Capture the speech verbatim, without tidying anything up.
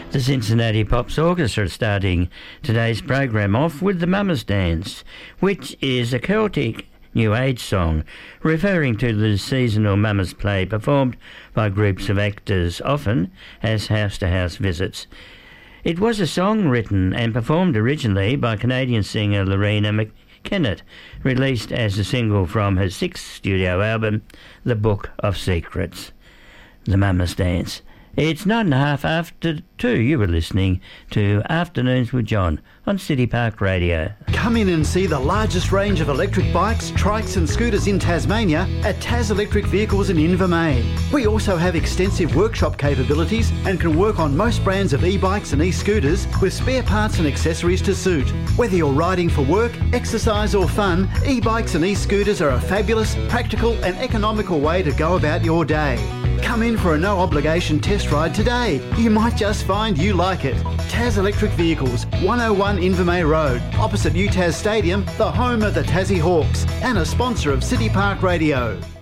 The Cincinnati Pops Orchestra starting today's program off with the Mama's Dance, which is a Celtic New Age song referring to the seasonal Mama's Play performed by groups of actors, often as house-to-house visits. It was a song written and performed originally by Canadian singer Lorena McKennitt, released as a single from her sixth studio album, The Book of Secrets. The Mama's Dance. It's nine and a half after two. You were listening to Afternoons with John on City Park Radio. Come in and see the largest range of electric bikes, trikes and scooters in Tasmania at Tas Electric Vehicles in Invermain. We also have extensive workshop capabilities and can work on most brands of e-bikes and e-scooters with spare parts and accessories to suit. Whether you're riding for work, exercise or fun, e-bikes and e-scooters are a fabulous, practical and economical way to go about your day. Come in for a no-obligation test ride today. You might just find you like it. Tas Electric Vehicles, one oh one Invermay Road, opposite U T A S Stadium, the home of the Tassie Hawks, and a sponsor of City Park Radio.